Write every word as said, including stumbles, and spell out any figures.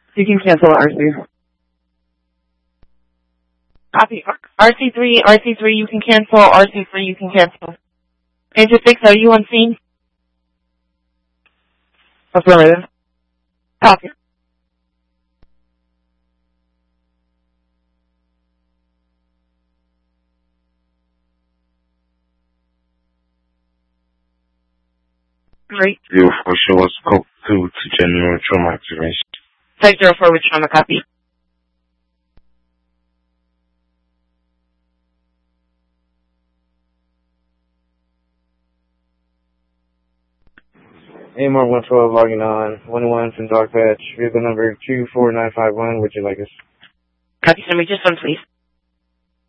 You can cancel R C. Copy. R C three, R C three, you can cancel. R C three, you can cancel. Agent six, are you on scene? Affirmative. Copy. Great. zero four, show us scope two to general trauma activation. Type zero four with trauma, copy. A M R one twelve logging on, one one from Dog Patch, vehicle number two four nine five one, would you like us? Copy, send me just one, please.